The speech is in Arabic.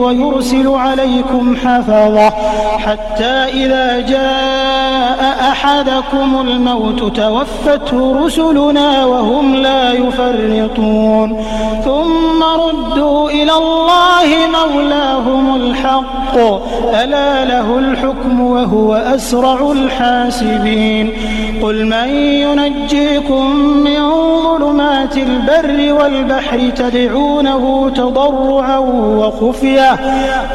ويرسل عليكم حفظة حتى إذا جاء أحدكم الموت توفته رسلنا وهم لا يفرطون ثم ردوا إلى الله مولاهم الحق ألا له الحكم وهو أسرع الحاسبين قل من ينجيكم من ظلمات البر والبحر